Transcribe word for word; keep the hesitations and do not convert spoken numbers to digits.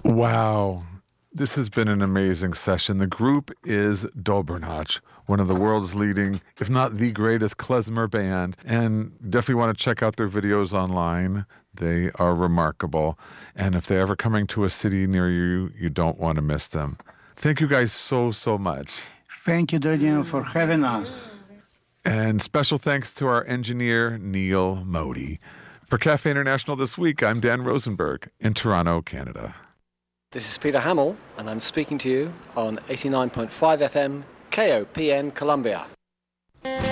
Wow. This has been an amazing session. The group is Dobrnach, one of the world's leading, if not the greatest, klezmer band. And definitely want to check out their videos online. They are remarkable. And if they're ever coming to a city near you, you don't want to miss them. Thank you guys so, so much. Thank you, Daniel, for having us. And special thanks to our engineer, Neil Modi. For Cafe International This Week, I'm Dan Rosenberg in Toronto, Canada. This is Peter Hamill, and I'm speaking to you on eighty-nine point five F M, K O P N Columbia.